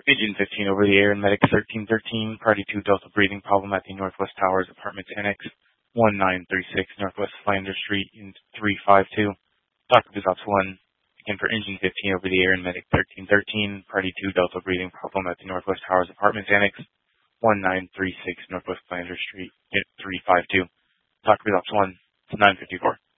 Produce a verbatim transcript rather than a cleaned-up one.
Agent fifteen over the air and Medic thirteen thirteen, Party two Delta breathing problem at the Northwest Towers Apartments Annex, one nine three six Northwest Flanders Street in three five two. Doctor Bizops one. Again for Engine fifteen over the air and Medic thirteen thirteen, Party two Delta breathing problem at the Northwest Towers Apartments Annex, one nine three six Northwest Flanders Street in three five two. Doctor Bizops one. It's nine fifty-four.